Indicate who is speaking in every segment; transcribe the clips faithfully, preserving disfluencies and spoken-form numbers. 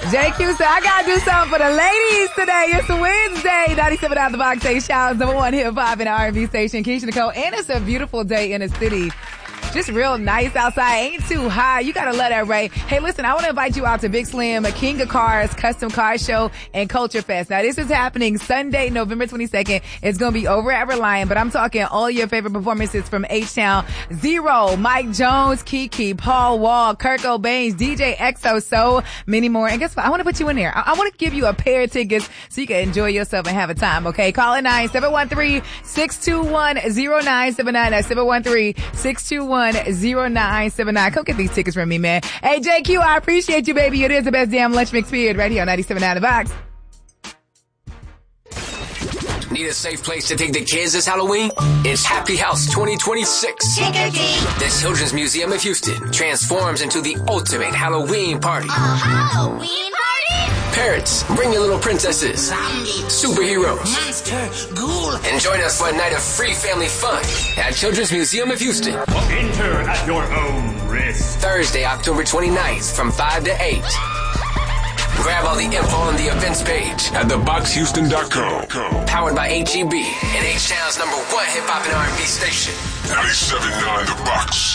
Speaker 1: J Q said, I gotta do something for the ladies today. It's Wednesday. ninety-seven out the box. Eight shouts. Number one hip hop and R and B station. Keisha Nicole. And it's a beautiful day in the city. Just real nice outside. Ain't too high. You gotta let that rain. Hey, listen, I want to invite you out to Big Slim, a King of Cars Custom Car Show and Culture Fest. Now, this is happening Sunday, November twenty-second. It's gonna be over at Reliant, but I'm talking all your favorite performances from H-Town. Zero, Mike Jones, Kiki, Paul Wall, Kirk Cobain, D J X O, so many more. And guess what? I want to put you in there. I, I want to give you a pair of tickets so you can enjoy yourself and have a time, okay? Call it nine seven one three, six two one, zero nine seven nine. That's seven one three, six two one, zero nine seven nine. Come get these tickets from me, man. Hey, J Q, I appreciate you, baby. It is the best damn lunch mix period right here on ninety-seven out of the box.
Speaker 2: Need a safe place to take the kids this Halloween? It's Happy House twenty twenty-six. The Children's Museum of Houston transforms into the ultimate Halloween party.
Speaker 3: A Halloween party?
Speaker 2: Parents, bring your little princesses,
Speaker 3: Zombie,
Speaker 2: superheroes,
Speaker 3: monster, ghoul,
Speaker 2: and join us for a night of free family fun at Children's Museum of Houston.
Speaker 4: Enter at your own risk.
Speaker 2: Thursday, October twenty-ninth from five to eight. Grab all the info on the events page
Speaker 5: at the box houston dot com.
Speaker 2: Powered by H E B and H-Town's number one hip-hop and R and B station.
Speaker 5: ninety-seven point nine The Box.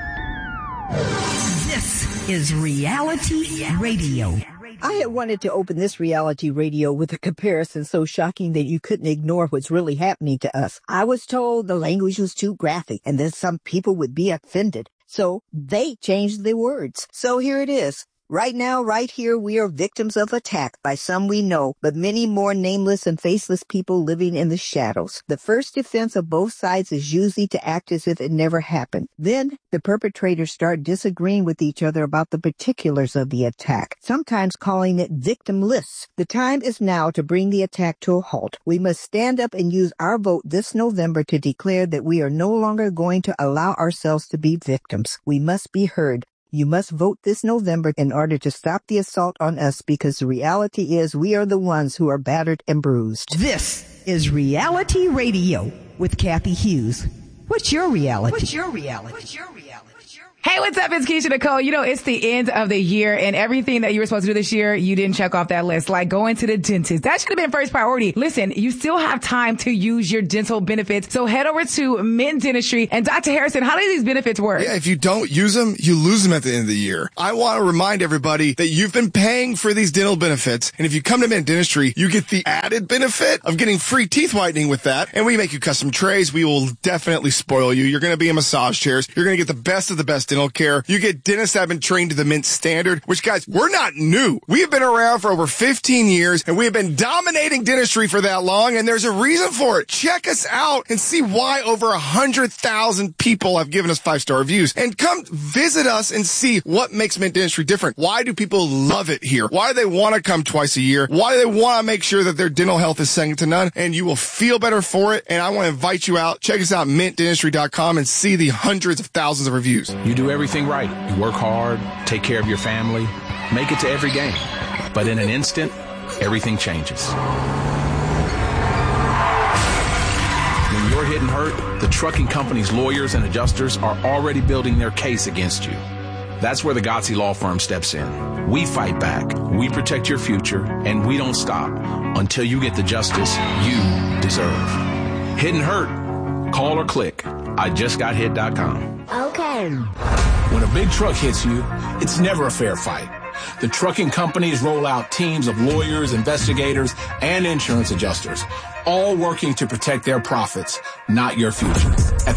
Speaker 6: This is Reality Radio.
Speaker 7: I had wanted to open this reality radio with a comparison so shocking that you couldn't ignore what's really happening to us. I was told the language was too graphic and that some people would be offended. So they changed the words. So here it is. Right now, right here, we are victims of attack by some we know, but many more nameless and faceless people living in the shadows. The first defense of both sides is usually to act as if it never happened. Then the perpetrators start disagreeing with each other about the particulars of the attack, sometimes calling it victimless. The time is now to bring the attack to a halt. We must stand up and use our vote this November to declare that we are no longer going to allow ourselves to be victims. We must be heard. You must vote this November in order to stop the assault on us, because the reality is we are the ones who are battered and bruised.
Speaker 6: This is Reality Radio with Kathy Hughes. What's your reality? What's your reality? What's your reality?
Speaker 1: Hey, what's up? It's Keisha Nicole. You know, it's the end of the year, and everything that you were supposed to do this year, you didn't check off that list, like going to the dentist. That should have been first priority. Listen, you still have time to use your dental benefits, so head over to Mint Dentistry. And Doctor Harrison, how do these benefits work?
Speaker 8: Yeah, if you don't use them, you lose them at the end of the year. I want to remind everybody that you've been paying for these dental benefits, and if you come to Mint Dentistry, you get the added benefit of getting free teeth whitening with that, and we make you custom trays. We will definitely spoil you. You're going to be in massage chairs. You're going to get the best of the best dental care. You get dentists that have been trained to the Mint standard, which, guys, we're not new. We have been around for over fifteen years, and we have been dominating dentistry for that long, and there's a reason for it. Check us out and see why over one hundred thousand people have given us five-star reviews. And come visit us and see what makes Mint Dentistry different. Why do people love it here? Why do they want to come twice a year? Why do they want to make sure that their dental health is second to none? And you will feel better for it, and I want to invite you out. Check us out at mint dentistry dot com and see the hundreds of thousands of reviews.
Speaker 9: You do everything right. You work hard, take care of your family, make it to every game. But in an instant, everything changes. When you're hit and hurt, the trucking company's lawyers and adjusters are already building their case against you. That's where the Godsey Law Firm steps in. We fight back, we protect your future, and we don't stop until you get the justice you deserve. Hit and hurt? Call or click I just got hit dot com.
Speaker 3: Okay.
Speaker 4: When a big truck hits you, it's never a fair fight. The trucking companies roll out teams of lawyers, investigators, and insurance adjusters, all working to protect their profits, not your future. At